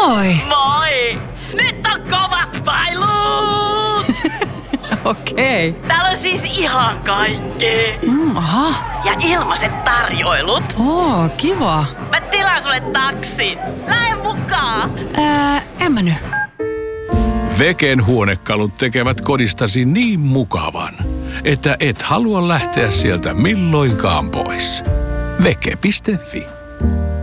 Moi! Moi! Nyt on kovat pailut! Okei. Täällä on siis ihan kaikkea. Aha. Ja ilmaiset tarjoilut. Oo, kiva. Mä tilaan sulle taksin. Lähde mukaan! En mä nyt. Veken huonekalut tekevät kodistasi niin mukavan, että et halua lähteä sieltä milloinkaan pois. Veke.fi